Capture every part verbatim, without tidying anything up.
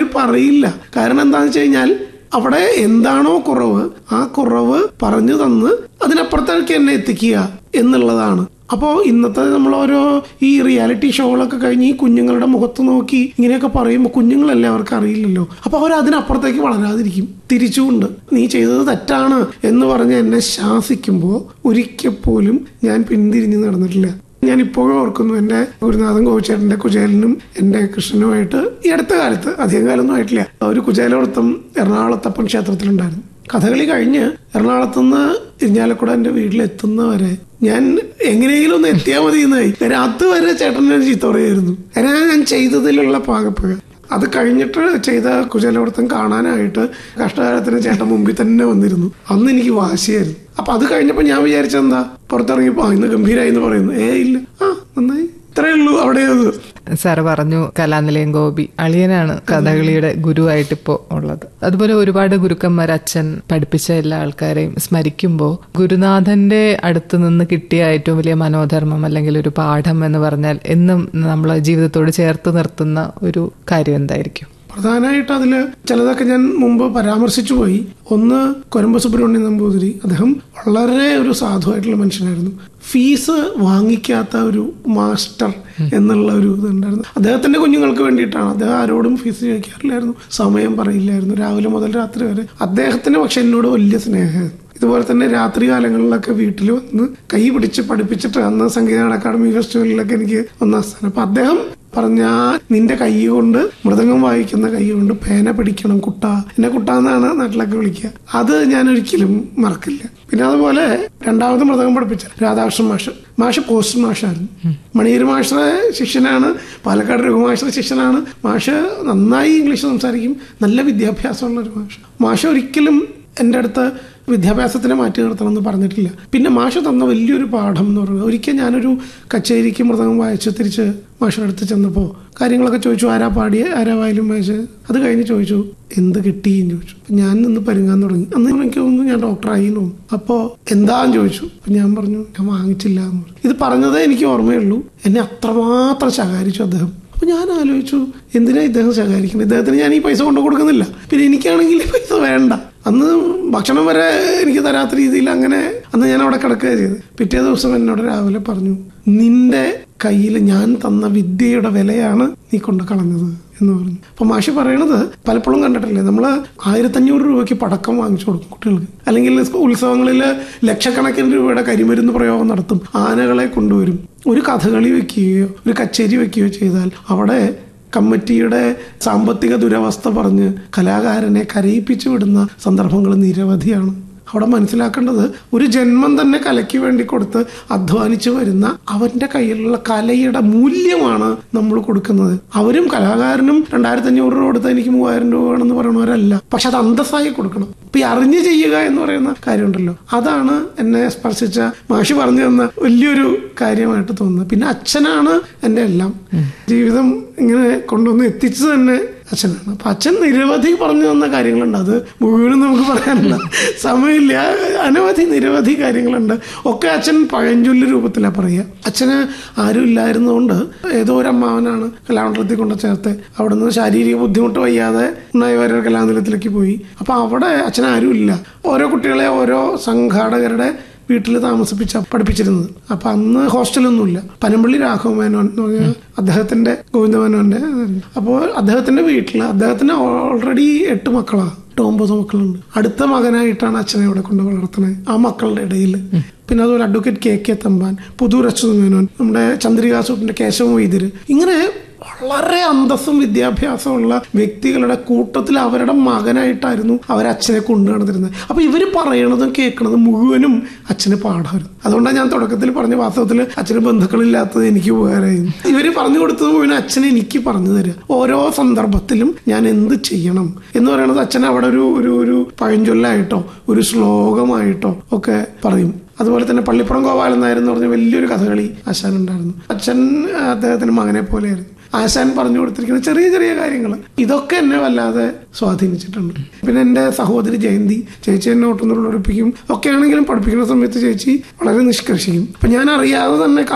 പറയില്ല. കാരണം എന്താണെന്ന് വെച്ച് കഴിഞ്ഞാൽ അവിടെ എന്താണോ കുറവ് ആ കുറവ് പറഞ്ഞു തന്ന് അതിനപ്പുറത്തേക്ക് എന്നെ എത്തിക്കുക എന്നുള്ളതാണ്. അപ്പോൾ ഇന്നത്തെ നമ്മളോരോ ഈ റിയാലിറ്റി ഷോകളൊക്കെ കഴിഞ്ഞ് ഈ കുഞ്ഞുങ്ങളുടെ മുഖത്ത് നോക്കി ഇങ്ങനെയൊക്കെ പറയുമ്പോൾ കുഞ്ഞുങ്ങളല്ലേ, അവർക്ക് അറിയില്ലല്ലോ. അപ്പോൾ അവർ അതിനപ്പുറത്തേക്ക് വളരാതിരിക്കും. തിരിച്ചുകൊണ്ട് നീ ചെയ്തത് തെറ്റാണ് എന്ന് പറഞ്ഞ് എന്നെ ശാസിക്കുമ്പോൾ ഒരിക്കൽ പോലും ഞാൻ പിന്തിരിഞ്ഞ് നടന്നിട്ടില്ല. ഞാൻ ഇപ്പോഴും ഓർക്കുന്നു, എൻ്റെ ഗുരുനാഥൻ കോവിച്ചേട്ടൻ്റെ കുചേലനും എൻ്റെ കൃഷ്ണനുമായിട്ട് ഈ അടുത്ത കാലത്ത്, അധികം കാലമൊന്നും ആയിട്ടില്ല, ഒരു കുചേലവൃത്തം എറണാകുളത്തപ്പൻ ക്ഷേത്രത്തിലുണ്ടായിരുന്നു. കഥകളി കഴിഞ്ഞ് എറണാകുളത്തുനിന്ന് ഇരിഞ്ഞാലക്കുട എൻ്റെ വീട്ടിലെത്തുന്നവരെ ഞാൻ എങ്ങനെയെങ്കിലും ഒന്ന് എത്തിയാൽ മതി എന്നായി. അതുവരെ ചേട്ടനെ ചീത്ത പറയായിരുന്നു. കാരണം ഞാൻ ചെയ്തതിലുള്ള പാകപ്പുക. അത് കഴിഞ്ഞിട്ട് ചെയ്ത കുചേലവൃത്തം കാണാനായിട്ട് കഷ്ടകാലത്തിന് ചേട്ടൻ മുമ്പിൽ തന്നെ വന്നിരുന്നു. അന്ന് എനിക്ക് വാശിയായിരുന്നു. അപ്പൊ അത് കഴിഞ്ഞപ്പോ ഞാൻ വിചാരിച്ചെന്താ, പുറത്തിറങ്ങിയപ്പോ ഇന്ന് ഗംഭീരായി എന്ന് പറയുന്നു. ഏ ഇല്ല, ആ നന്നായി, ഇത്രയേ ഉള്ളൂ. അവിടെ സാറ് പറഞ്ഞു കലാനിലയം ഗോപി അളിയനാണ് കഥകളിയുടെ ഗുരുവായിട്ടിപ്പോ ഉള്ളത്. അതുപോലെ ഒരുപാട് ഗുരുക്കന്മാർ, അച്ഛൻ പഠിപ്പിച്ച എല്ലാ ആൾക്കാരെയും സ്മരിക്കുമ്പോൾ ഗുരുനാഥന്റെ അടുത്ത് നിന്ന് കിട്ടിയ ഏറ്റവും വലിയ മനോധർമ്മം അല്ലെങ്കിൽ ഒരു പാഠം എന്ന് പറഞ്ഞാൽ എന്നും നമ്മളെ ജീവിതത്തോട് ചേർത്ത് നിർത്തുന്ന ഒരു കാര്യം എന്തായിരിക്കും? പ്രധാനമായിട്ട് അതിൽ ചിലതൊക്കെ ഞാൻ മുമ്പ് പരാമർശിച്ചു പോയി. ഒന്ന്, കൊരമ്പ സുബ്രഹ്മണ്യൻ നമ്പൂതിരി. അദ്ദേഹം വളരെ ഒരു സാധുവായിട്ടുള്ള മനുഷ്യനായിരുന്നു. ഫീസ് വാങ്ങിക്കാത്ത ഒരു മാസ്റ്റർ എന്നുള്ള ഒരു ഇതുണ്ടായിരുന്നു. അദ്ദേഹത്തിന്റെ കുഞ്ഞുങ്ങൾക്ക് വേണ്ടിയിട്ടാണ്. അദ്ദേഹം ആരോടും ഫീസ് ചോദിക്കാറില്ലായിരുന്നു, സമയം പറയില്ലായിരുന്നു, രാവിലെ മുതൽ രാത്രി വരെ. അദ്ദേഹത്തിന് പക്ഷെ എന്നോട് വലിയ സ്നേഹമായിരുന്നു. ഇതുപോലെ തന്നെ രാത്രി കാലങ്ങളിലൊക്കെ വീട്ടിൽ വന്ന് കൈ പിടിച്ച് പഠിപ്പിച്ചിട്ട്, അന്ന് സംഗീത അക്കാദമി ഫെസ്റ്റിവലിലൊക്കെ എനിക്ക് ഒന്നാം സ്ഥാനം. അപ്പൊ അദ്ദേഹം പറഞ്ഞ, നിന്റെ കൈ കൊണ്ട്, മൃദംഗം വായിക്കുന്ന കൈ കൊണ്ട് പേന പിടിക്കണം കുട്ട, എന്നെ കുട്ടാന്നാണ് നാട്ടിലൊക്കെ വിളിക്കുക. അത് ഞാൻ ഒരിക്കലും മറക്കില്ല. പിന്നെ അതുപോലെ രണ്ടാമത് മൃദംഗം പഠിപ്പിച്ച രാധാകൃഷ്ണൻ മാഷ്. മാഷ് പോസ്റ്റ് മാഷായിരുന്നു. മണിയൂർ മാഷറെ ശിഷ്യനാണ്, പാലക്കാട് രഘുമാഷറെ ശിഷ്യനാണ്. മാഷ് നന്നായി ഇംഗ്ലീഷ് സംസാരിക്കും, നല്ല വിദ്യാഭ്യാസമുള്ള ഒരു മാഷ്. മാഷ് ഒരിക്കലും എൻ്റെ അടുത്ത് വിദ്യാഭ്യാസത്തിനെ മാറ്റി നിർത്തണമെന്ന് പറഞ്ഞിട്ടില്ല. പിന്നെ മാഷ് തന്ന വലിയൊരു പാഠം എന്ന് പറയുന്നത്, ഒരിക്കൽ ഞാനൊരു കച്ചേരിക്ക് മൃദംഗം വായിച്ച് തിരിച്ച് മാഷിൻ്റെ അടുത്ത് ചെന്നപ്പോൾ കാര്യങ്ങളൊക്കെ ചോദിച്ചു. ആരാ പാടിയ, ആരാ വായിലും വായിച്ച്. അത് കഴിഞ്ഞ് ചോദിച്ചു എന്ത് കിട്ടിയെന്ന് ചോദിച്ചു. ഞാൻ നിന്ന് പരുങ്ങാൻ തുടങ്ങി. അന്ന് എനിക്ക് തോന്നുന്നു ഞാൻ ഡോക്ടറായി തോന്നുന്നു. അപ്പോൾ എന്താന്ന് ചോദിച്ചു. അപ്പം ഞാൻ പറഞ്ഞു ഞാൻ വാങ്ങിച്ചില്ല എന്ന് പറഞ്ഞു. ഇത് പറഞ്ഞതേ എനിക്ക് ഓർമ്മയുള്ളൂ. എന്നെ അത്രമാത്രം ശകാരിച്ചു അദ്ദേഹം. അപ്പൊ ഞാൻ ആലോചിച്ചു, എന്തിനാ ഇദ്ദേഹം ശകാരിക്കുന്നത്? ഇദ്ദേഹത്തിന് ഞാൻ ഈ പൈസ കൊണ്ടു കൊടുക്കുന്നില്ല, പിന്നെ എനിക്കാണെങ്കിൽ പൈസ വേണ്ട. അന്ന് ഭക്ഷണം വരെ എനിക്ക് തരാത്ത രീതിയിൽ അങ്ങനെ അന്ന് ഞാൻ അവിടെ കിടക്കുക ചെയ്ത്. പിറ്റേ ദിവസം എന്നോട് രാവിലെ പറഞ്ഞു, നിന്റെ കയ്യിൽ ഞാൻ തന്ന വിദ്യയുടെ വിലയാണ് നീ കൊണ്ട് കളഞ്ഞത് എന്ന് പറഞ്ഞു. അപ്പൊ മാഷി പറയണത് പലപ്പോഴും കണ്ടിട്ടില്ലേ, നമ്മള് ആയിരത്തഞ്ഞൂറ് രൂപയ്ക്ക് പടക്കം വാങ്ങിച്ചു കൊടുക്കും കുട്ടികൾക്ക്, അല്ലെങ്കിൽ ഉത്സവങ്ങളിൽ ലക്ഷക്കണക്കിന് രൂപയുടെ കരിമരുന്ന് പ്രയോഗം നടത്തും, ആനകളെ കൊണ്ടുവരും. ഒരു കഥകളി വെക്കുകയോ ഒരു കച്ചേരി വെക്കുകയോ ചെയ്താൽ അവിടെ കമ്മിറ്റിയുടെ സാമ്പത്തിക ദുരവസ്ഥ പറഞ്ഞ് കലാകാരനെ കരയിപ്പിച്ചു വിടുന്ന സന്ദർഭങ്ങൾ നിരവധിയാണ്. അവിടെ മനസ്സിലാക്കേണ്ടത്, ഒരു ജന്മം തന്നെ കലയ്ക്ക് വേണ്ടി കൊടുത്ത് അധ്വാനിച്ചു വരുന്ന അവന്റെ കയ്യിലുള്ള കലയുടെ മൂല്യമാണ് നമ്മൾ കൊടുക്കുന്നത്. അവരും കലാകാരനും രണ്ടായിരത്തി അഞ്ഞൂറ് രൂപ കൊടുത്താൽ എനിക്ക് മൂവായിരം രൂപ വേണമെന്ന് പറയണവരല്ല. പക്ഷെ അത് അന്തസ്സായി കൊടുക്കണം. ഇപ്പൊ ഈ അറിഞ്ഞു ചെയ്യുക എന്ന് പറയുന്ന കാര്യമുണ്ടല്ലോ, അതാണ് എന്നെ സ്പർശിച്ച മാഷി പറഞ്ഞു തന്ന വലിയൊരു കാര്യമായിട്ട് തോന്നുന്നത്. പിന്നെ അച്ഛനാണ് എൻ്റെ എല്ലാം. ജീവിതം ഇങ്ങനെ കൊണ്ടുവന്ന് എത്തിച്ചു തന്നെ അച്ഛനാണ്. അപ്പൊ അച്ഛൻ നിരവധി പറഞ്ഞു തന്ന കാര്യങ്ങളുണ്ട്. അത് മുഴുവനും നമുക്ക് പറയാനില്ല, സമയമില്ല. അനവധി നിരവധി കാര്യങ്ങളുണ്ട്. ഒക്കെ അച്ഛൻ പഴഞ്ചൊല്ല് രൂപത്തിലാണ് പറയുക. അച്ഛന് ആരും ഇല്ലായിരുന്നുകൊണ്ട് ഏതോ ഒരു അമ്മാവനാണ് കലാമണ്ഡലത്തിൽ കൊണ്ട് ചേർത്ത്. അവിടെ നിന്ന് ശാരീരിക ബുദ്ധിമുട്ട് വയ്യാതെ ഉണ്ണായിവാര്യർ കലാനിലയത്തിലേക്ക് പോയി. അപ്പൊ അവിടെ അച്ഛനാരും ഇല്ല. ഓരോ കുട്ടികളെ ഓരോ സംഘാടകരുടെ വീട്ടിൽ താമസിപ്പിച്ച പഠിപ്പിച്ചിരുന്നത്. അപ്പൊ അന്ന് ഹോസ്റ്റലൊന്നുമില്ല. പനമ്പള്ളി രാഘവ മേനോൻ എന്ന് പറഞ്ഞാൽ അദ്ദേഹത്തിന്റെ ഗോവിന്ദമേനോന്റെ. അപ്പോൾ അദ്ദേഹത്തിന്റെ വീട്ടിൽ അദ്ദേഹത്തിന് ഓൾറെഡി എട്ട് മക്കളാണ്, എട്ട് ഒമ്പത് മക്കളുണ്ട്. അടുത്ത മകനായിട്ടാണ് അച്ഛനെ ഇവിടെ കൊണ്ട് വളർത്തുന്നത് ആ മക്കളുടെ ഇടയിൽ. പിന്നെ അതുപോലെ advocate K K Thampan, Puthur Achyuta Menon, നമ്മുടെ ചന്ദ്രികാസൂട്ടിന്റെ കേശവ വൈദ്യര്, ഇങ്ങനെ വളരെ അന്തസ്സും വിദ്യാഭ്യാസമുള്ള വ്യക്തികളുടെ കൂട്ടത്തിൽ അവരുടെ മകനായിട്ടായിരുന്നു അവരച്ഛനെ കൊണ്ടു നടന്നിരുന്നത്. അപ്പൊ ഇവര് പറയണതും കേൾക്കണതും മുഴുവനും അച്ഛന് പാഠമായിരുന്നു. അതുകൊണ്ടാണ് ഞാൻ തുടക്കത്തിൽ പറഞ്ഞ, വാസ്തവത്തിൽ അച്ഛന് ബന്ധുക്കളില്ലാത്തത് എനിക്ക് ഉപകാരമായിരുന്നു. ഇവര് പറഞ്ഞു കൊടുത്തത് മുഴുവൻ അച്ഛനെ എനിക്ക് പറഞ്ഞു തരിക. ഓരോ സന്ദർഭത്തിലും ഞാൻ എന്ത് ചെയ്യണം എന്ന് പറയുന്നത് അച്ഛൻ അവിടെ ഒരു ഒരു ഒരു പഴഞ്ചൊല്ലായിട്ടോ ഒരു ശ്ലോകമായിട്ടോ ഒക്കെ പറയും. അതുപോലെ തന്നെ പള്ളിപ്പുറം ഗോപാലൻ നായർ എന്ന് പറഞ്ഞ വലിയൊരു കഥകളി ആശാൻ ഉണ്ടായിരുന്നു. അച്ഛൻ അദ്ദേഹത്തിന്റെ മകനെ പോലെയായിരുന്നു. ആശാൻ പറഞ്ഞു കൊടുത്തിരിക്കുന്ന ചെറിയ ചെറിയ കാര്യങ്ങൾ ഇതൊക്കെ എന്നെ വല്ലാതെ സ്വാധീനിച്ചിട്ടുണ്ട്. പിന്നെ എൻ്റെ സഹോദരി ജയന്തി, ചേച്ചി എന്നെ ഓട്ടുന്നൊഴിപ്പിക്കും ഒക്കെ ആണെങ്കിലും പഠിപ്പിക്കുന്ന സമയത്ത് ചേച്ചി വളരെ നിഷ്കർഷിക്കും. അപ്പൊ ഞാൻ അറിയാതെ തന്നെ കാല്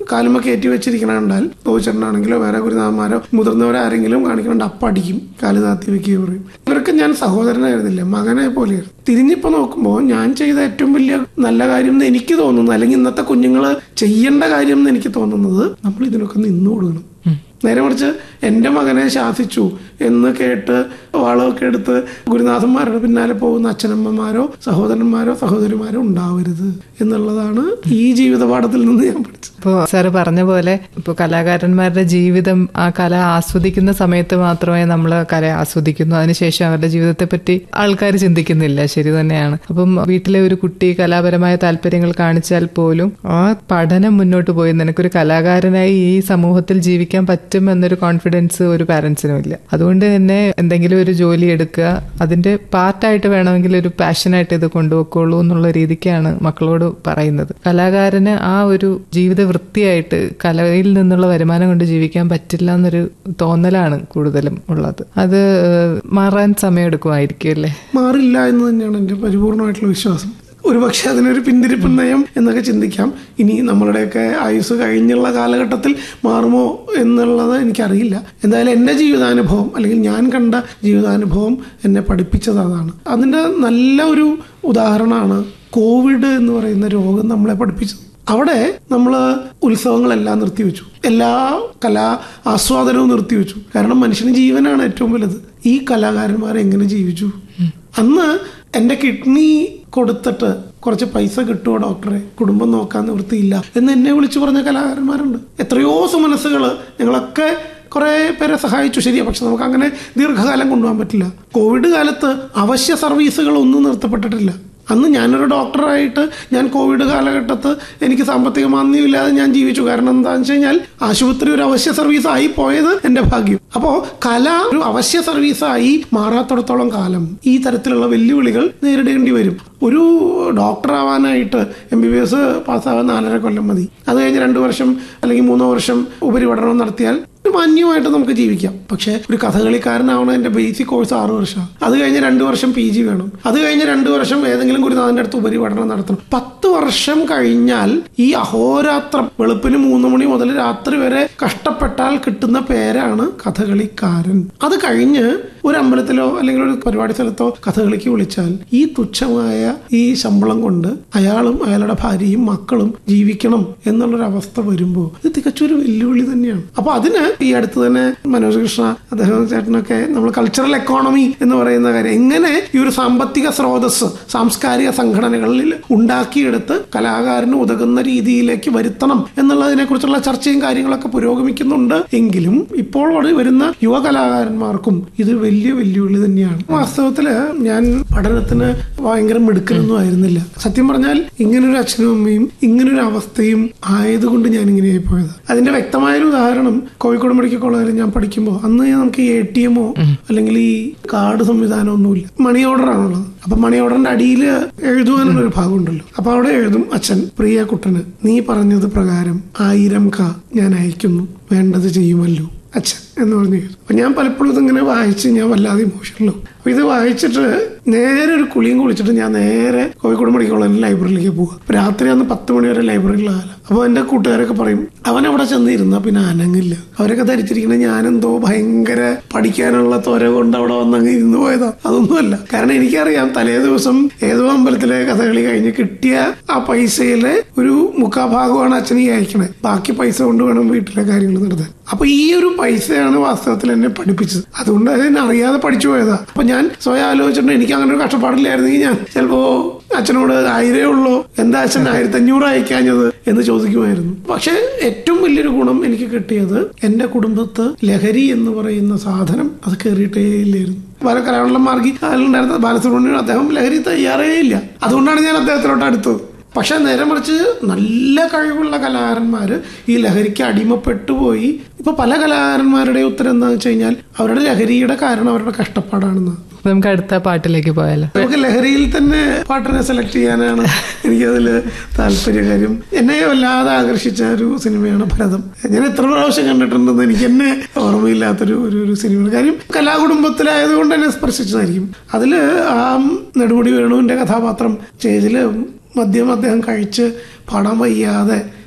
കാലുമ കയറ്റി വെച്ചിരിക്കണ കണ്ടാൽ തോച്ചേട്ടനാണെങ്കിലോ വേറെ ഗുരുനാഥന്മാരോ മുതിർന്നവരാരെങ്കിലും കാണിക്കണുണ്ട് അപ്പം അടിക്കും, കാല് താത്തി വെക്കുക പറയും. ഇവർക്ക് ഞാൻ സഹോദരനായിരുന്നില്ല, മകനെ പോലെയായിരുന്നു. തിരിഞ്ഞിപ്പോ നോക്കുമ്പോൾ ഞാൻ ചെയ്ത ഏറ്റവും വലിയ നല്ല കാര്യം എന്ന് എനിക്ക് തോന്നുന്നു, അല്ലെങ്കിൽ ഇന്നത്തെ കുഞ്ഞുങ്ങൾ ചെയ്യേണ്ട കാര്യം എന്ന് എനിക്ക് തോന്നുന്നത്, നമ്മൾ ഇതിനൊക്കെ നിന്നു കൊടുക്കണം. നേരെ മറിച്ച് എൻ്റെ മകനെ ശാസിച്ചു എന്ന് കേട്ട് വാളമൊക്കെ എടുത്ത് ഗുരുനാഥന്മാരുടെ പിന്നാലെ പോകുന്ന അച്ഛനമ്മമാരോ സഹോദരന്മാരോ സഹോദരിമാരോ ഉണ്ടാവരുത് എന്നുള്ളതാണ് ഈ ജീവിത പാഠത്തിൽ നിന്ന് ഞാൻ പഠിച്ചത്. ഇപ്പോൾ സാറ് പറഞ്ഞ പോലെ ഇപ്പോൾ കലാകാരന്മാരുടെ ജീവിതം, ആ കല ആസ്വദിക്കുന്ന സമയത്ത് മാത്രമേ നമ്മൾ കല ആസ്വദിക്കുന്നു, അതിനുശേഷം അവരുടെ ജീവിതത്തെ പറ്റി ആൾക്കാർ ചിന്തിക്കുന്നില്ല. ശരി തന്നെയാണ്. അപ്പം വീട്ടിലെ ഒരു കുട്ടി കലാപരമായ താല്പര്യങ്ങൾ കാണിച്ചാൽ പോലും ആ പഠനം മുന്നോട്ട് പോയി നിനക്കൊരു കലാകാരനായി ഈ സമൂഹത്തിൽ ജീവിക്കാൻ പറ്റും എന്നൊരു കോൺഫിഡൻസ് ഒരു പാരന്റ്സിനും ഇല്ല. അതുകൊണ്ട് തന്നെ എന്തെങ്കിലും ഒരു ജോലി എടുക്കുക, അതിന്റെ പാർട്ടായിട്ട് വേണമെങ്കിൽ ഒരു പാഷനായിട്ട് ഇത് കൊണ്ടുപോയിക്കോളൂ എന്നുള്ള രീതിക്കാണ് മക്കളോട് പറയുന്നത്. കലാകാരന് ആ ഒരു ജീവിത വൃത്തിയായിട്ട് കലയിൽ നിന്നുള്ള വരുമാനം കൊണ്ട് ജീവിക്കാൻ പറ്റില്ല എന്നൊരു തോന്നലാണ് കൂടുതലും ഉള്ളത്. അത് മാറാൻ സമയമെടുക്കുമായിരിക്കും അല്ലേ? മാറില്ല എന്ന് തന്നെയാണ് എൻ്റെ പരിപൂർണമായിട്ടുള്ള വിശ്വാസം. ഒരു പക്ഷെ അതിനൊരു പിന്തിരിപ്പ് നയം എന്നൊക്കെ ചിന്തിക്കാം. ഇനി നമ്മളുടെയൊക്കെ ആയുസ് കഴിഞ്ഞുള്ള കാലഘട്ടത്തിൽ മാറുമോ എന്നുള്ളത് എനിക്കറിയില്ല. എന്തായാലും എൻ്റെ ജീവിതാനുഭവം, അല്ലെങ്കിൽ ഞാൻ കണ്ട ജീവിതാനുഭവം എന്നെ പഠിപ്പിച്ചത് അതാണ്. അതിൻ്റെ നല്ല ഒരു ഉദാഹരണമാണ് കോവിഡ് എന്ന് പറയുന്ന രോഗം നമ്മളെ പഠിപ്പിച്ചത്. അവിടെ നമ്മൾ ഉത്സവങ്ങളെല്ലാം നിർത്തിവെച്ചു, എല്ലാ കലാ ആസ്വാദനവും നിർത്തിവെച്ചു. കാരണം മനുഷ്യന് ജീവനാണ് ഏറ്റവും വലുത്. ഈ കലാകാരന്മാർ എങ്ങനെ ജീവിച്ചു? അന്ന് എൻ്റെ കിഡ്നി കൊടുത്തിട്ട് കുറച്ച് പൈസ കിട്ടുമോ ഡോക്ടറെ, കുടുംബം നോക്കാൻ നിവൃത്തിയില്ല എന്ന് എന്നെ വിളിച്ചു പറഞ്ഞ കലാകാരന്മാരുണ്ട്. എത്രയോ സുമനസ്സുകൾ, ഞങ്ങളൊക്കെ കുറെ പേരെ സഹായിച്ചു, ശരിയാ. പക്ഷെ നമുക്ക് അങ്ങനെ ദീർഘകാലം കൊണ്ടുപോകാൻ പറ്റില്ല. കോവിഡ് കാലത്ത് അവശ്യ സർവീസുകൾ ഒന്നും നിർത്തപ്പെട്ടിട്ടില്ല. അന്ന് ഞാനൊരു ഡോക്ടറായിട്ട് ഞാൻ കോവിഡ് കാലഘട്ടത്ത് എനിക്ക് സാമ്പത്തിക മാന്ദ്യമില്ലാതെ ഞാൻ ജീവിച്ചു. കാരണം എന്താണെന്ന് വെച്ച് കഴിഞ്ഞാൽ ആശുപത്രി ഒരു അവശ്യ സർവീസ് ആയി പോയത് എൻ്റെ ഭാഗ്യം. അപ്പോൾ കല ഒരു അവശ്യ സർവീസായി മാറാത്തിടത്തോളം കാലം ഈ തരത്തിലുള്ള വെല്ലുവിളികൾ നേരിടേണ്ടി വരും. ഒരു ഡോക്ടറാവാനായിട്ട് എം ബി ബി എസ് പാസ്സാവാൻ നാലര കൊല്ലം മതി. അത് കഴിഞ്ഞ് രണ്ടു വർഷം അല്ലെങ്കിൽ മൂന്നോ വർഷം ഉപരിപഠനം നടത്തിയാൽ മാന്യമായിട്ട് നമുക്ക് ജീവിക്കാം. പക്ഷെ ഒരു കഥകളിക്കാരനാവണം എൻ്റെ ബേസിക് കോഴ്സ് ആറു വർഷമാണ്. അത് കഴിഞ്ഞ് രണ്ടു വർഷം പി ജി വേണം. അത് കഴിഞ്ഞ് രണ്ടു വർഷം ഏതെങ്കിലും ഗുരുനാഥന്റെ അടുത്ത് ഉപരിപഠനം നടത്തണം. പത്ത് വർഷം കഴിഞ്ഞാൽ ഈ അഹോരാത്രം വെളുപ്പിന് മൂന്ന് മണി മുതൽ രാത്രി വരെ കഷ്ടപ്പെട്ടാൽ കിട്ടുന്ന പേരാണ് കഥകളിക്കാരൻ. അത് കഴിഞ്ഞ് ഒരു അമ്പലത്തിലോ അല്ലെങ്കിൽ ഒരു പരിപാടി സ്ഥലത്തോ കഥകളിക്ക് വിളിച്ചാൽ ഈ തുച്ഛമായ ഈ ശമ്പളം കൊണ്ട് അയാളും അയാളുടെ ഭാര്യയും മക്കളും ജീവിക്കണം എന്നുള്ളൊരവസ്ഥ വരുമ്പോൾ ഇത് തികച്ചൊരു വെല്ലുവിളി തന്നെയാണ്. അപ്പൊ അതിന് ഈ അടുത്ത് തന്നെ മനോജ് കൃഷ്ണ അദ്ദേഹം ചേട്ടനൊക്കെ നമ്മൾ കൾച്ചറൽ എക്കോണമി എന്ന് പറയുന്ന കാര്യം, എങ്ങനെ ഈ ഒരു സാമ്പത്തിക സ്രോതസ് സാംസ്കാരിക സംഘടനകളിൽ ഉണ്ടാക്കിയെടുത്ത് കലാകാരന് ഉതകുന്ന രീതിയിലേക്ക് വരുത്തണം എന്നുള്ളതിനെ കുറിച്ചുള്ള ചർച്ചയും കാര്യങ്ങളൊക്കെ പുരോഗമിക്കുന്നുണ്ട്. എങ്കിലും ഇപ്പോൾ വരുന്ന യുവ കലാകാരന്മാർക്കും ഇത് വലിയ വെല്ലുവിളി തന്നെയാണ്. വാസ്തവത്തില് ഞാൻ പഠനത്തിന് ഭയങ്കര മിടുക്കലൊന്നും ആയിരുന്നില്ല. സത്യം പറഞ്ഞാൽ ഇങ്ങനൊരു അച്ഛനും അമ്മയും ഇങ്ങനൊരു അവസ്ഥയും ആയതുകൊണ്ട് ഞാൻ ഇങ്ങനെയായി പോയത്. അതിന്റെ വ്യക്തമായൊരു ഉദാഹരണം കോഴിക്കോട് മെഡിക്കൽ കോളേജിൽ ഞാൻ പഠിക്കുമ്പോൾ അന്ന് നമുക്ക് എ ടി എമ്മോ അല്ലെങ്കിൽ ഈ കാർഡ് സംവിധാനം ഒന്നുമില്ല. മണി ഓർഡർ ആണുള്ളത്. അപ്പൊ മണി ഓർഡറിന്റെ അടിയിൽ എഴുതുവാനുള്ള ഒരു ഭാഗം ഉണ്ടല്ലോ. അപ്പൊ അവിടെ എഴുതും, അച്ഛൻ പ്രിയ കുട്ടന് നീ പറഞ്ഞത് പ്രകാരം ആയിരം ക ഞാൻ അയക്കുന്നു, വേണ്ടത് ചെയ്യുമല്ലോ അച്ഛൻ എന്ന് പറഞ്ഞു. അപ്പൊ ഞാൻ പലപ്പോഴും ഇതിങ്ങനെ വായിച്ച് ഞാൻ വല്ലാതെ ഇമോഷണലോ. അപ്പൊ ഇത് വായിച്ചിട്ട് നേരെ ഒരു കുളിയും കുളിച്ചിട്ട് ഞാൻ നേരെ കോഴിക്കോട് മെഡിക്കൽ കോളേജിൽ ലൈബ്രറിയിലേക്ക് പോവാം. രാത്രി അന്ന് പത്ത് മണി വരെ ലൈബ്രറിയിലാകാല. അപ്പൊ എന്റെ കൂട്ടുകാരൊക്കെ പറയും അവൻ അവിടെ ചെന്നിരുന്ന പിന്നെ അനങ്ങില്ല. അവരൊക്കെ ധരിച്ചിരിക്കുന്നത് ഞാനെന്തോ ഭയങ്കര പഠിക്കാനുള്ള ത്വര കൊണ്ട് അവിടെ വന്നങ്ങ് ഇരുന്ന് പോയതാ. അതൊന്നുമല്ല. കാരണം എനിക്കറിയാം തലേ ദിവസം ഏതോ അമ്പലത്തിലെ കഥകളി കഴിഞ്ഞ് കിട്ടിയ ആ പൈസയിലെ ഒരു മുക്കാഭാഗമാണ് അച്ഛനെ അയക്കണേ. ബാക്കി പൈസ കൊണ്ട് വേണം വീട്ടിലെ കാര്യങ്ങൾ നടത്താൻ. അപ്പൊ ഈ ഒരു പൈസയാണ് വാസ്തവത്തിൽ എന്നെ പഠിപ്പിച്ചത്. അതുകൊണ്ട് എന്നെ അറിയാതെ പഠിച്ചു പോയതാ. അപ്പൊ ഞാൻ സ്വയം ആലോചിച്ചിട്ടുണ്ട്, എനിക്ക് അങ്ങനെ ഒരു കഷ്ടപ്പാടില്ലായിരുന്നെങ്കിൽ ഞാൻ ചിലപ്പോ അച്ഛനോട് ആയിരേ ഉള്ളൂ, എന്താ അച്ഛൻ ആയിരത്തി അഞ്ഞൂറ് അയക്കാഞ്ഞത് എന്ന് ചോദിക്കുമായിരുന്നു. പക്ഷെ ഏറ്റവും വലിയൊരു ഗുണം എനിക്ക് കിട്ടിയത് എന്റെ കുടുംബത്ത് ലഹരി എന്ന് പറയുന്ന സാധനം അത് കയറിയിട്ടേ ഇല്ലായിരുന്നു. പല കലാമണ്ഡലം മാർഗി ഉണ്ടായിരുന്ന ബാലസുബ്രഹ്മണ്യൻ അദ്ദേഹം ലഹരി തയ്യാറേ ഇല്ല. അതുകൊണ്ടാണ് ഞാൻ അദ്ദേഹത്തിലോട്ട് അടുത്തത്. പക്ഷെ നേരെ മറിച്ച് നല്ല കഴിവുള്ള കലാകാരന്മാര് ഈ ലഹരിക്ക് അടിമപ്പെട്ടു പോയി. ഇപ്പൊ പല കലാകാരന്മാരുടെ ഉത്തരം എന്താണെന്ന് വെച്ച് കഴിഞ്ഞാൽ അവരുടെ ലഹരിയുടെ കാരണം അവരുടെ കഷ്ടപ്പാടാണെന്ന്. നമുക്ക് അടുത്ത പാട്ടിലേക്ക് പോയാലോ? നമുക്ക് ലഹരിയിൽ തന്നെ പാട്ടിനെ സെലക്ട് ചെയ്യാനാണ് എനിക്കതിൽ താല്പര്യം. കാര്യം എന്നെ വല്ലാതെ ആകർഷിച്ച ഒരു സിനിമയാണ് ഭരതം. ഞാൻ എത്ര പ്രാവശ്യം കണ്ടിട്ടുണ്ടെന്ന് എനിക്ക് എന്നെ ഓർമ്മയില്ലാത്തൊരു ഒരു ഒരു സിനിമയാണ്. കാര്യം കലാകുടുംബത്തിലായതുകൊണ്ട് എന്നെ സ്പർശിച്ചതായിരിക്കും. അതില് ആ നെടുമുടി വേണുവിന്റെ കഥാപാത്രം സ്റ്റേജില് മദ്യം അദ്ദേഹം കഴിച്ച് പാടാൻ വയ്യാതെ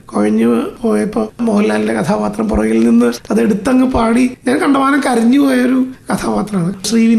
കുഴഞ്ഞു പോയപ്പോ മോഹൻലാലിന്റെ കഥാപാത്രം പുറകിൽ നിന്ന് അത് എടുത്തങ്ങ് പാടി ഞാൻ കണ്ടമാനം കരഞ്ഞു പോയൊരു കഥാപാത്രമാണ്. ശ്രീ